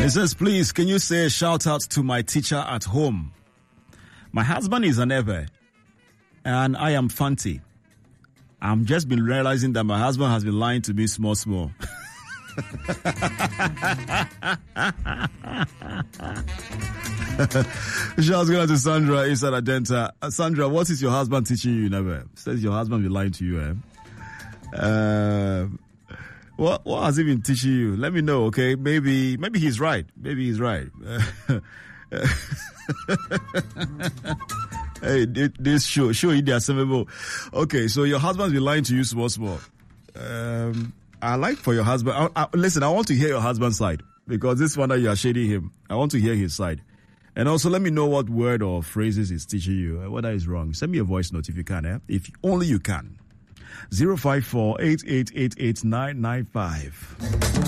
It says, please, can you say a shout out to my teacher at home? My husband is an Eve, and I am Fanti. I'm just been realizing that my husband has been lying to me small. Shouts going out to Sandra inside Adenta. Sandra, what is your husband teaching you? Never says your husband be lying to you. What has he been teaching you? Let me know, okay? Maybe he's right. Maybe he's right. Hey, this show you the assemble. Okay, so your husband's been lying to you small. I like for your husband. Listen, I want to hear your husband's side because this one that you are shading him. I want to hear his side. And also let me know what word or phrases he's teaching you, whether it's wrong. Send me a voice note if you can, if only you can. 054-8888-995.